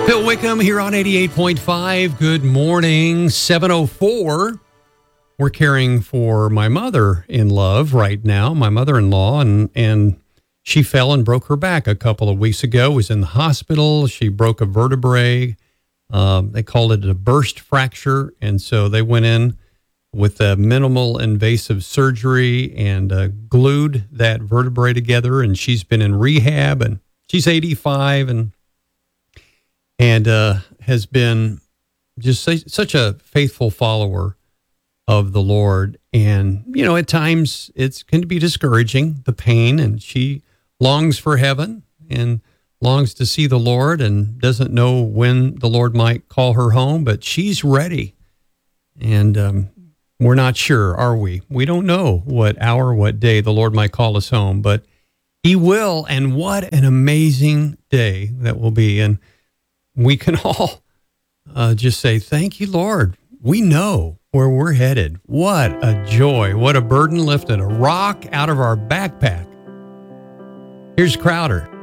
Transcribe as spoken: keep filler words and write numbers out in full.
Phil Wickham here on eighty-eight point five. Good morning. seven oh four. We're caring for my mother-in-law right now, my mother-in-law, and and she fell and broke her back a couple of weeks ago, was in the hospital. She broke a vertebrae. Um, they called it a burst fracture, and so they went in with a minimal invasive surgery and uh, glued that vertebrae together, and she's been in rehab, and she's eighty-five, and and uh, has been just such a faithful follower of the Lord. And, you know, at times it can be discouraging, the pain, and she longs for heaven and longs to see the Lord and doesn't know when the Lord might call her home, but she's ready. And um, we're not sure, are we? We don't know what hour, what day the Lord might call us home, but he will. And what an amazing day that will be. And we can all uh, just say, thank you, Lord. We know where we're headed. What a joy. What a burden lifted, a rock out of our backpack. Here's Crowder.